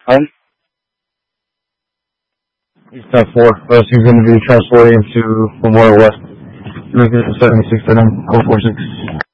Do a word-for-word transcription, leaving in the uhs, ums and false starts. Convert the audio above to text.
Um, he's ten four. Uh, he's going to be transporting to Memorial West. Looking at seventy-six to them. Go four six.